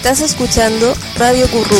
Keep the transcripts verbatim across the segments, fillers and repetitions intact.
Estás escuchando Radio Currú.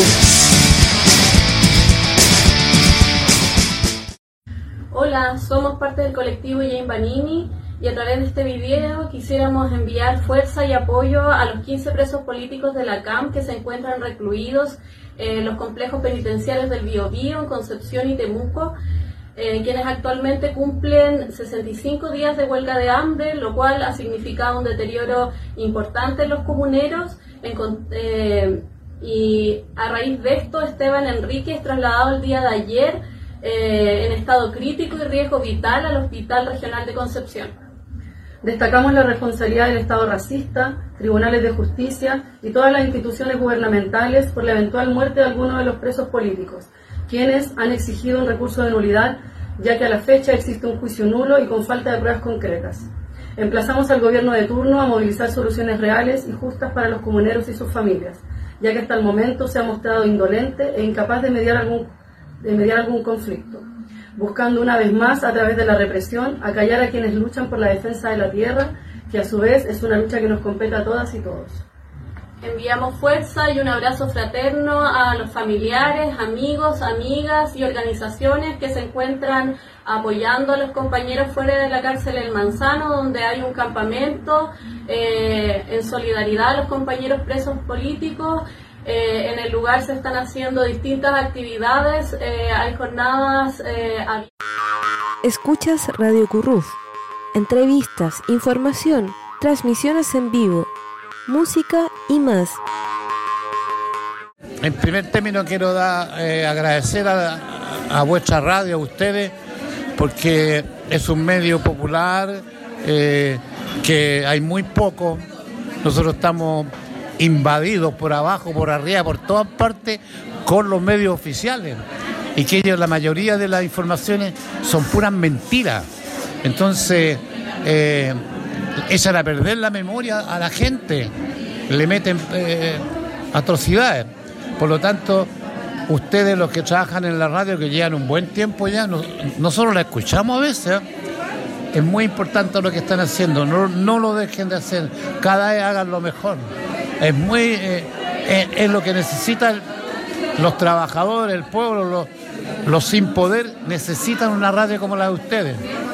Hola, somos parte del colectivo Jane Banini y a través de este video quisiéramos enviar fuerza y apoyo a los quince presos políticos de la C A M que se encuentran recluidos en los complejos penitenciarios del Biobío, en Concepción y Temuco, eh, quienes actualmente cumplen sesenta y cinco días de huelga de hambre, lo cual ha significado un deterioro importante en los comuneros. En, eh, y a raíz de esto, Esteban Enrique es trasladado el día de ayer eh, en estado crítico y riesgo vital al Hospital Regional de Concepción. Destacamos la responsabilidad del Estado racista, tribunales de justicia y todas las instituciones gubernamentales por la eventual muerte de algunos de los presos políticos, quienes han exigido un recurso de nulidad, ya que a la fecha existe un juicio nulo y con falta de pruebas concretas. Emplazamos al gobierno de turno a movilizar soluciones reales y justas para los comuneros y sus familias, ya que hasta el momento se ha mostrado indolente e incapaz de mediar algún, de mediar algún conflicto, buscando una vez más, a través de la represión, acallar a quienes luchan por la defensa de la tierra, que a su vez es una lucha que nos compete a todas y todos. Enviamos fuerza y un abrazo fraterno a los familiares, amigos, amigas y organizaciones que se encuentran apoyando a los compañeros fuera de la cárcel El Manzano, donde hay un campamento eh, en solidaridad a los compañeros presos políticos. Eh, en el lugar se están haciendo distintas actividades, eh, hay jornadas eh, abiertas. Escuchas Radio Currú. Entrevistas, información, transmisiones en vivo, música y más. En primer término quiero dar, eh, agradecer a, a vuestra radio, a ustedes, porque es un medio popular, eh, que hay muy poco. Nosotros estamos invadidos por abajo, por arriba, por todas partes, con los medios oficiales. Y que ellos, la mayoría de las informaciones son puras mentiras. Entonces, eh, echan a perder la memoria a la gente, le meten eh, atrocidades. Por lo tanto, ustedes, los que trabajan en la radio, que llevan un buen tiempo ya, no, nosotros la escuchamos a veces, ¿eh? Es muy importante lo que están haciendo, no, no lo dejen de hacer, cada vez hagan lo mejor. Es muy eh, es, es lo que necesitan los trabajadores, el pueblo, los, los sin poder, necesitan una radio como la de ustedes.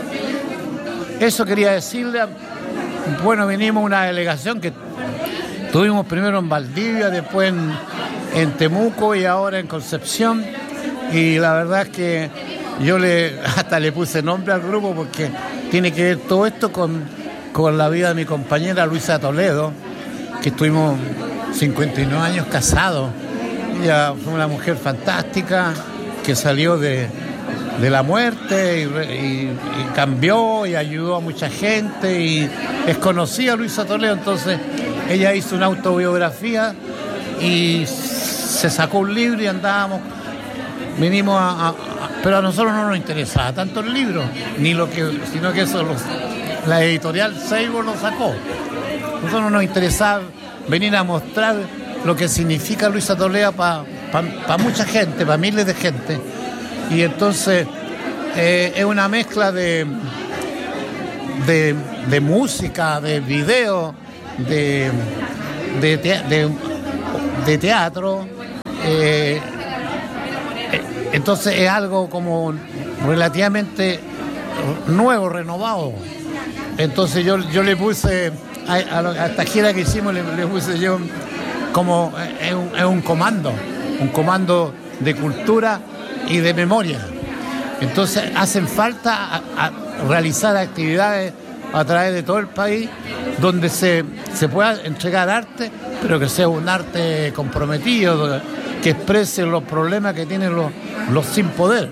Eso quería decirle. Bueno, vinimos una delegación que tuvimos primero en Valdivia, después en, en Temuco y ahora en Concepción, y la verdad es que yo le hasta le puse nombre al grupo porque tiene que ver todo esto con, con la vida de mi compañera Luisa Toledo, que estuvimos cincuenta y nueve años casados. Ella fue una mujer fantástica que salió de, de la muerte y, y, y cambió y ayudó a mucha gente y es conocida Luisa Toledo. Entonces ella hizo una autobiografía y se sacó un libro y andábamos, vinimos a, a, a pero a nosotros no nos interesaba tanto el libro, ni lo que, sino que eso los, la editorial Seibo lo sacó. A nosotros no nos interesaba venir a mostrar lo que significa Luisa Toledo para pa, pa mucha gente, para miles de gente. Y entonces eh, es una mezcla de, de, de música, de video, de, de, te, de, de teatro. Eh, entonces es algo como relativamente nuevo, renovado. Entonces yo, yo le puse, a, a, a esta gira que hicimos, le, le puse yo como es un, es un comando, un comando de cultura y de memoria. Entonces hacen falta a, a realizar actividades a través de todo el país donde se, se pueda entregar arte, pero que sea un arte comprometido, que exprese los problemas que tienen los, los sin poder.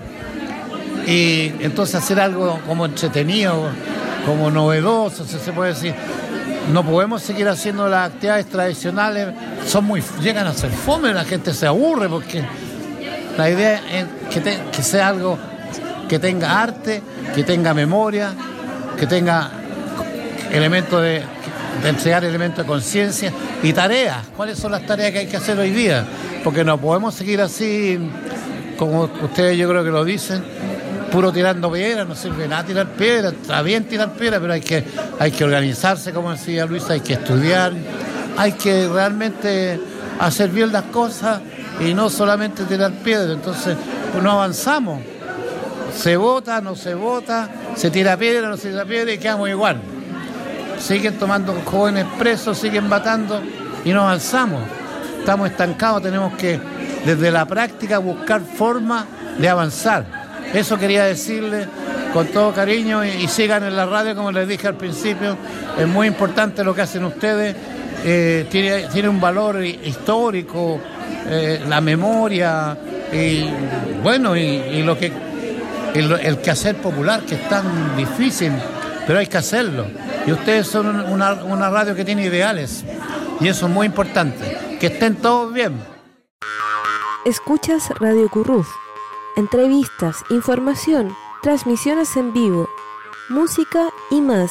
Y entonces hacer algo como entretenido, como novedoso, si se puede decir. No podemos seguir haciendo las actividades tradicionales, son muy, llegan a ser fome, la gente se aburre, porque la idea es que, te, que sea algo que tenga arte, que tenga memoria, que tenga elementos de, de entregar elementos de conciencia y tareas. ¿Cuáles son las tareas que hay que hacer hoy día? Porque no podemos seguir así, como ustedes yo creo que lo dicen, puro tirando piedras, no sirve nada tirar piedras, está bien tirar piedras, pero hay que, hay que organizarse, como decía Luisa, hay que estudiar, hay que realmente hacer bien las cosas y no solamente tirar piedras. Entonces pues no avanzamos. Se vota, no se vota, se tira piedra, no se tira piedra y quedamos igual. Siguen tomando jóvenes presos, siguen matando y no avanzamos. Estamos estancados, tenemos que desde la práctica buscar formas de avanzar. Eso quería decirle con todo cariño y, y sigan en la radio, como les dije al principio. Es muy importante lo que hacen ustedes, eh, tiene, tiene un valor histórico, eh, la memoria y bueno, y, y lo que el, el quehacer popular, que es tan difícil, pero hay que hacerlo. Y ustedes son una, una radio que tiene ideales y eso es muy importante. Que estén todos bien. Escuchas Radio Curruf. Entrevistas, información, transmisiones en vivo, música y más.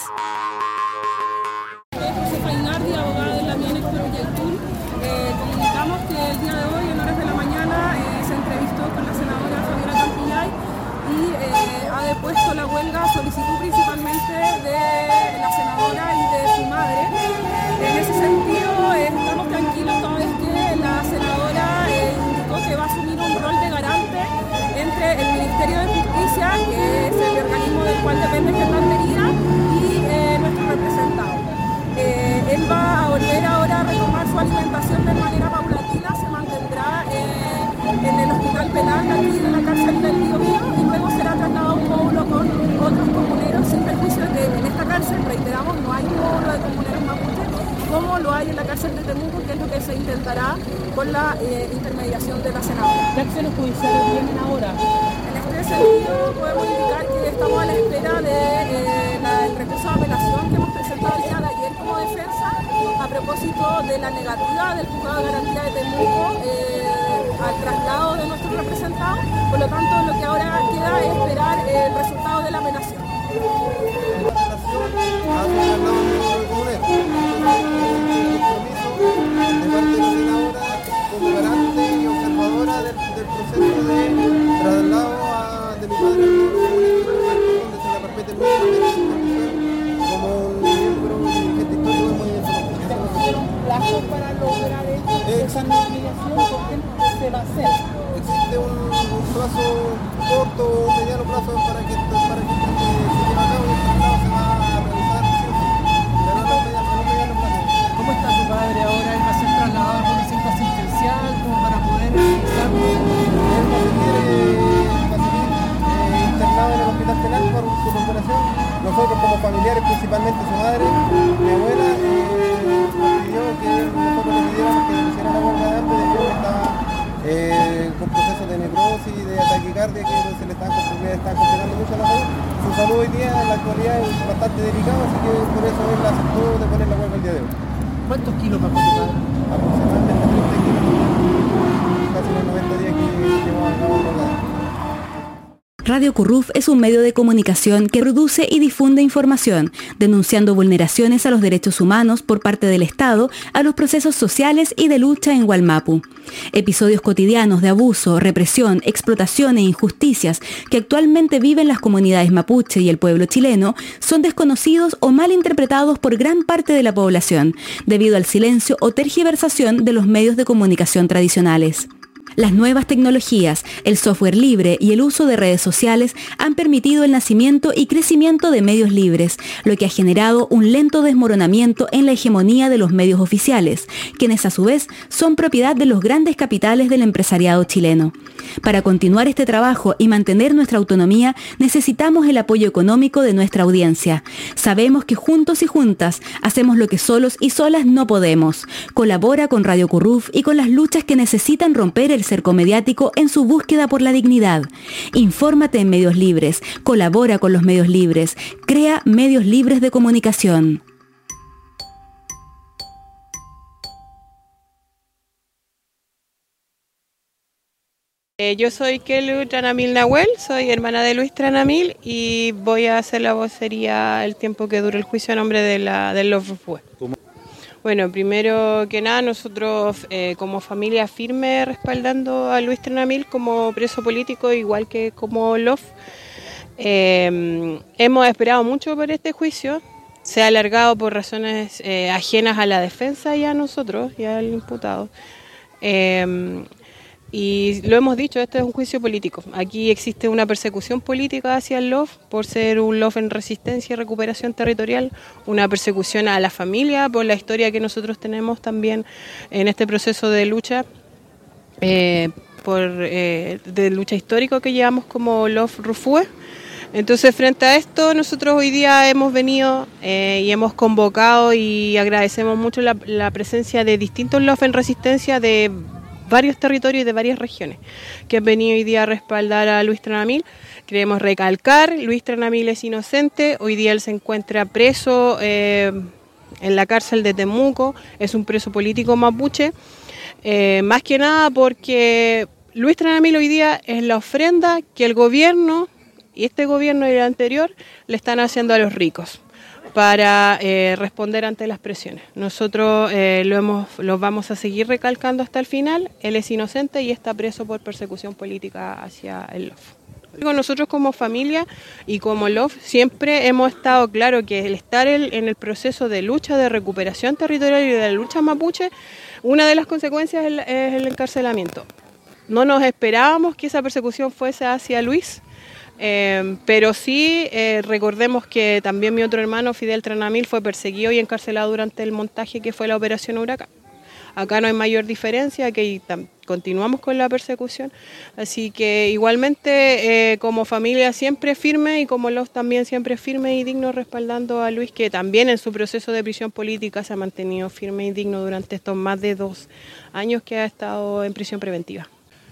Josefa Inardi, abogada de la M I A N Proyectul. Eh, comunicamos que el día de hoy, en horas de la mañana, eh, se entrevistó con la senadora Fabiola Campillay y eh, ha depuesto la huelga a solicitud principalmente de la senadora y de su madre. En ese sentido, eh, estamos tranquilos toda vez que la senadora eh, indicó que va a asumir un rol de garante entre el Ministerio de Justicia, que es el organismo del cual depende Gendarmería, y eh, nuestro representado. Eh, él va a volver ahora a retomar su alimentación de manera paulatina, se mantendrá eh, en el hospital penal de aquí de la cárcel del Biobío y luego será trasladado a un módulo con otros comuneros, sin perjuicio de que en esta cárcel, reiteramos, no hay un módulo de comuneros mapuches como lo hay en la cárcel de Temuco, que es lo que se intentará con la eh, intermediación de la senadora. ¿Qué acciones judiciales vienen ahora? En este sentido, podemos indicar que estamos a la espera del de, eh, recurso de apelación que hemos presentado el día de ayer como defensa a propósito de la negativa del juzgado de garantía de Temuco eh, al traslado de nuestros representados. Por lo tanto, lo que ahora queda es esperar el resultado de la apelación. De parte de la senadora como garante y observadora del, del proceso de traslado a, de mi padre al módulo comunitario donde se le respete el mismo como un miembro dirigente histórico del movimiento. ¿Tiene un plazo para lograr esto? ¿Esa mediación por qué se va a hacer? Existe un, un plazo corto o mediano plazo para que esto para que esto se lleve a cabo y el traslado se va a realizar sí o sí, pero no mediano, no mediano plazo. ¿Cómo está tu padre ahora? ¿Él va a ser trasladado a un centro asistencial como para poder realizar? Él va a seguir, eh, va a seguir eh, internado en el hospital penal por su recuperación. Nosotros como familiares, principalmente su madre, mi abuela, eh, nos pidió que nosotros le pidiéramos que le pusieran la huelga de hambre debido a que estaba eh, con procesos de necrosis y de taquicardia que se le están, le están complicando mucho a la salud. Su salud hoy día en la actualidad es bastante delicada, así que por eso él aceptó de poner la huelga el día de hoy. ¿Cuántos kilos más con tu padre? Aproximadamente treinta kilos, casi los noventa días que llevamos a cabo la huelga. Radio Curruf es un medio de comunicación que produce y difunde información, denunciando vulneraciones a los derechos humanos por parte del Estado a los procesos sociales y de lucha en Wallmapu. Episodios cotidianos de abuso, represión, explotación e injusticias que actualmente viven las comunidades mapuche y el pueblo chileno son desconocidos o mal interpretados por gran parte de la población, debido al silencio o tergiversación de los medios de comunicación tradicionales. Las nuevas tecnologías, el software libre y el uso de redes sociales han permitido el nacimiento y crecimiento de medios libres, lo que ha generado un lento desmoronamiento en la hegemonía de los medios oficiales, quienes a su vez son propiedad de los grandes capitales del empresariado chileno. Para continuar este trabajo y mantener nuestra autonomía, necesitamos el apoyo económico de nuestra audiencia. Sabemos que juntos y juntas hacemos lo que solos y solas no podemos. Colabora con Radio Curruf y con las luchas que necesitan romper el cerco mediático en su búsqueda por la dignidad. Infórmate en medios libres, colabora con los medios libres, crea medios libres de comunicación. Eh, yo soy Kelu Tranamil Nahuel, soy hermana de Luis Tranamil y voy a hacer la vocería el tiempo que dure el juicio a nombre de la del Love Web. Bueno, primero que nada, nosotros eh, como familia firme respaldando a Luis Tranamil como preso político, igual que como Love. Eh, hemos esperado mucho por este juicio, se ha alargado por razones eh, ajenas a la defensa y a nosotros y al imputado. Eh, y lo hemos dicho, este es un juicio político. Aquí existe una persecución política hacia el L O F por ser un L O F en resistencia y recuperación territorial, una persecución a la familia por la historia que nosotros tenemos también en este proceso de lucha, eh, por eh, de lucha histórico que llevamos como L O F Rufúe. Entonces, frente a esto, nosotros hoy día hemos venido eh, y hemos convocado y agradecemos mucho la, la presencia de distintos L O F en resistencia de varios territorios y de varias regiones que han venido hoy día a respaldar a Luis Tranamil. Queremos recalcar, Luis Tranamil es inocente, hoy día él se encuentra preso eh, en la cárcel de Temuco, es un preso político mapuche, eh, más que nada porque Luis Tranamil hoy día es la ofrenda que el gobierno, y este gobierno y el anterior, le están haciendo a los ricos para eh, responder ante las presiones. Nosotros eh, lo hemos, lo vamos a seguir recalcando hasta el final. Él es inocente y está preso por persecución política hacia el L O F. Nosotros como familia y como L O F siempre hemos estado claro que el estar el, en el proceso de lucha, de recuperación territorial y de la lucha mapuche, una de las consecuencias es el, es el encarcelamiento. No nos esperábamos que esa persecución fuese hacia Luis, Eh, pero sí eh, recordemos que también mi otro hermano, Fidel Tranamil, fue perseguido y encarcelado durante el montaje que fue la Operación Huracán. Acá no hay mayor diferencia, que continuamos con la persecución, así que igualmente eh, como familia siempre firme y como los también siempre firme y digno respaldando a Luis, que también en su proceso de prisión política se ha mantenido firme y digno durante estos más de dos años que ha estado en prisión preventiva.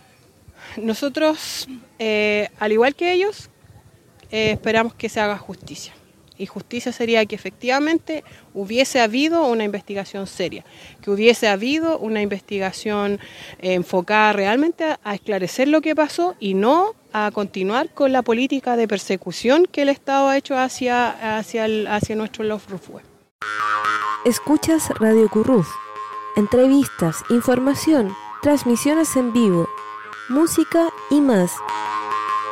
Nosotros, eh, al igual que ellos, eh, esperamos que se haga justicia. Y justicia sería que efectivamente hubiese habido una investigación seria, que hubiese habido una investigación eh, enfocada realmente a, a esclarecer lo que pasó y no a continuar con la política de persecución que el Estado ha hecho hacia, hacia, el, hacia nuestro L O F Rufúe. Escuchas Radio Curruf. Entrevistas, información, transmisiones en vivo, música y más.